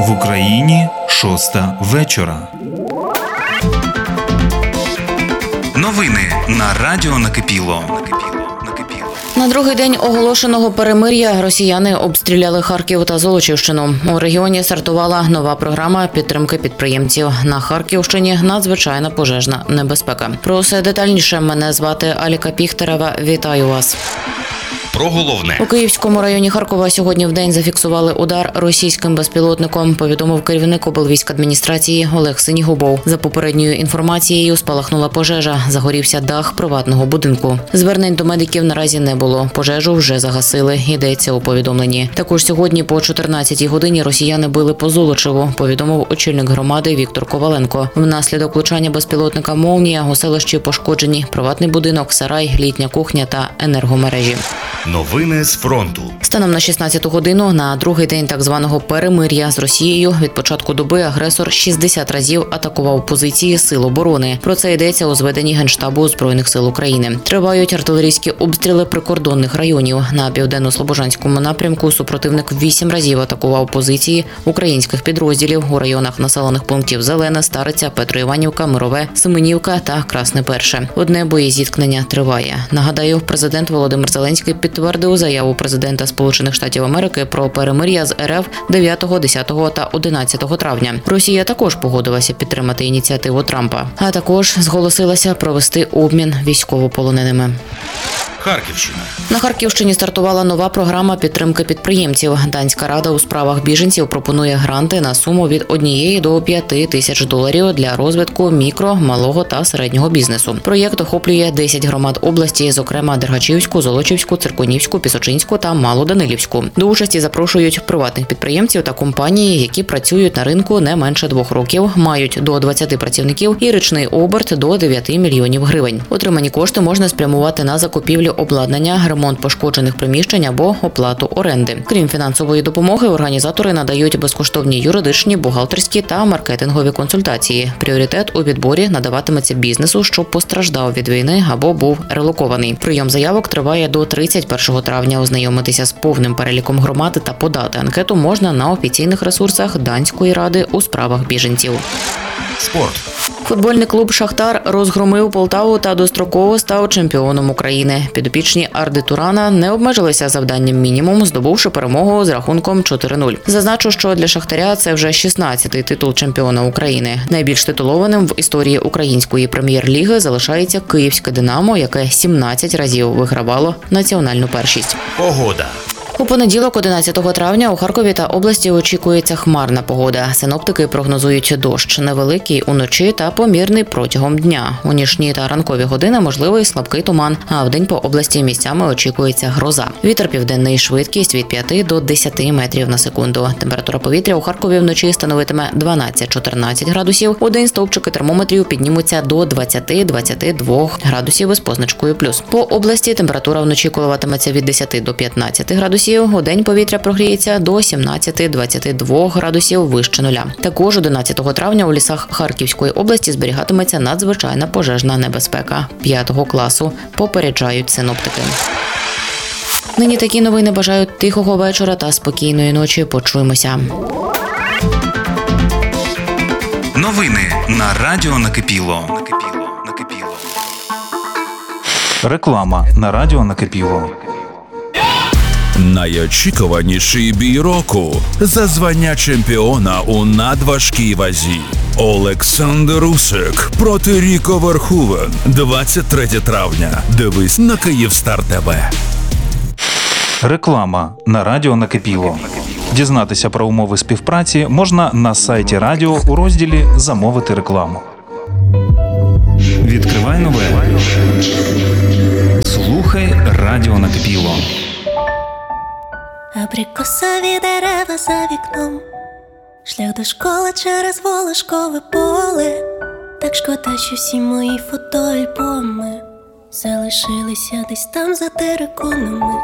В Україні 6 вечора. Новини на Радіо Накипіло. На другий день оголошеного перемир'я росіяни обстріляли Харків та Золочівщину. У регіоні стартувала нова програма підтримки підприємців. На Харківщині надзвичайна пожежна небезпека. Про все детальніше. Мене звати Аліка Піхтерева. Вітаю вас. Про головне. У Київському районі Харкова сьогодні вдень зафіксували удар російським безпілотником, повідомив керівник облвійськадміністрації Олег Синігубов. За попередньою інформацією, спалахнула пожежа, загорівся дах приватного будинку. Звернень до медиків наразі не було. Пожежу вже загасили, йдеться у повідомленні. Також сьогодні по 14-й годині росіяни били по Золочеву, повідомив очільник громади Віктор Коваленко. Внаслідок влучання безпілотника «Молнія» у селищі пошкоджені приватний будинок, сарай, літня кухня та енергомережі. Новини з фронту. Станом на 16-ту годину, на другий день так званого перемир'я з Росією, від початку доби агресор 60 разів атакував позиції Сил оборони. Про це йдеться у зведенні Генштабу Збройних сил України. Тривають артилерійські обстріли прикордонних районів. На південно-слобожанському напрямку супротивник 8 разів атакував позиції українських підрозділів у районах населених пунктів Зелене, Стариця, Петроіванівка, Мирове, Семенівка та Красне Перше. Одне боєзіткнення триває. Нагадаю, президент Володимир Зеленський підтвердив заяву президента Сполучених Штатів Америки про перемир'я з РФ 9, 10 та 11 травня. Росія також погодилася підтримати ініціативу Трампа, а також зголосилася провести обмін військовополоненими. Харківщина. На Харківщині стартувала нова програма підтримки підприємців. Данська рада у справах біженців пропонує гранти на суму від 1 до 5 тисяч доларів для розвитку мікро, малого та середнього бізнесу. Проєкт охоплює 10 громад області, зокрема Дергачівську, Золочівську, Циркунівську, Пісочинську та Малоданилівську. До участі запрошують приватних підприємців та компанії, які працюють на ринку не менше 2 років, мають до 20 працівників і річний оберт до 9 мільйонів гривень. Отримані кошти можна спрямувати на закупівлю обладнання, ремонт пошкоджених приміщень або оплату оренди. Крім фінансової допомоги, організатори надають безкоштовні юридичні, бухгалтерські та маркетингові консультації. Пріоритет у відборі надаватиметься бізнесу, що постраждав від війни або був релокований. Прийом заявок триває до 31 травня. Ознайомитися з повним переліком громад та подати анкету можна на офіційних ресурсах Данської ради у справах біженців. Спорт. Футбольний клуб «Шахтар» розгромив Полтаву та достроково став чемпіоном України. Підопічні Арди Турана не обмежилися завданням мінімум, здобувши перемогу з рахунком 4-0. Зазначу, що для «Шахтаря» це вже 16-й титул чемпіона України. Найбільш титулованим в історії української прем'єр-ліги залишається київське «Динамо», яке 17 разів вигравало національну першість. Погода. У понеділок, 11 травня, у Харкові та області очікується хмарна погода. Синоптики прогнозують дощ невеликий уночі та помірний протягом дня. У нічні та ранкові години можливий слабкий туман, а вдень по області місцями очікується гроза. Вітер південний, швидкість від 5 до 10 метрів на секунду. Температура повітря у Харкові вночі становитиме 12-14 градусів. У день стовпчики термометрів піднімуться до 20-22 градусів із позначкою плюс. По області температура вночі коливатиметься від 10 до 15 градусів. У день повітря прогріється до 17-22 градусів вище нуля. Також 11 травня у лісах Харківської області зберігатиметься надзвичайна пожежна небезпека 5 класу, попереджають синоптики. Нині такі новини. Бажають тихого вечора та спокійної ночі. Почуємося. Новини на Радіо Накипіло. Реклама на Радіо Накипіло. Найочікуваніший бій року за звання чемпіона у надважкій вазі. Олександр Усик проти Ріко Верховен. 23 травня. Дивись на Київстар ТВ. Реклама на Радіо Накипіло. Дізнатися про умови співпраці можна на сайті радіо у розділі «Замовити рекламу». Відкривай нове. Слухай Радіо Накипіло. Абрикосові дерева за вікном, шлях до школи через волошкове поле. Так шкода, що всі мої фотоальбоми залишилися десь там за териконами.